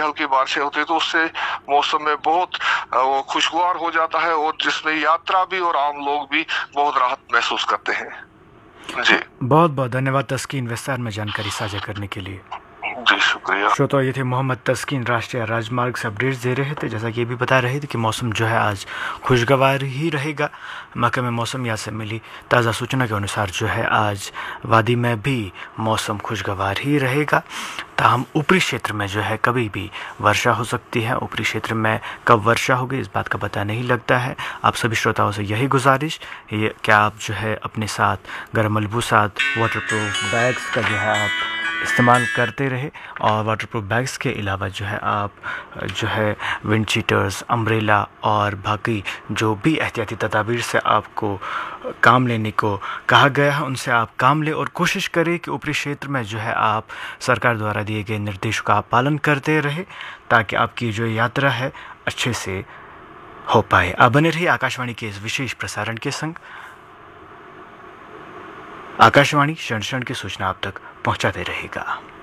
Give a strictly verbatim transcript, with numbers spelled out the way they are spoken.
हल्की बारिशें होती है तो उससे मौसम में बहुत वो खुशगवार हो जाता है और जिसमें यात्रा भी और आम लोग भी बहुत राहत महसूस करते हैं। जी बहुत बहुत धन्यवाद तस्कीन विस्तार में जानकारी साझा करने के लिए। जी शुक्रिया। श्रोता, ये थे मोहम्मद तस्कीन राष्ट्रीय राजमार्ग से अपडेट्स दे रहे थे। जैसा कि ये भी बता रहे थे कि मौसम जो है आज खुशगवार ही रहेगा। महकमे मौसम या से मिली ताज़ा सूचना के अनुसार जो है आज वादी में भी मौसम खुशगवार ही रहेगा। ताहम ऊपरी क्षेत्र में जो है कभी भी वर्षा हो सकती है। ऊपरी क्षेत्र में कब वर्षा होगी इस बात का पता नहीं लगता है। आप सभी श्रोताओं से यही गुजारिश ये क्या आप जो है अपने साथ गर्म मलबूसात वाटरप्रूफ बैग्स का जो है आप इस्तेमाल करते रहे और वाटरप्रूफ बैग्स के अलावा जो है आप जो है विंड चीटर्स, अम्ब्रेला और बाकी जो भी एहतियाती तदाबीर से आपको काम लेने को कहा गया है उनसे आप काम लें और कोशिश करें कि ऊपरी क्षेत्र में जो है आप सरकार द्वारा दिए गए निर्देशों का आप पालन करते रहे ताकि आपकी जो यात्रा है अच्छे से हो पाए। आप बने रहिए आकाशवाणी के इस विशेष प्रसारण के संग। आकाशवाणी क्षण क्षण की सूचना आप तक पहुंचाते रहेगा।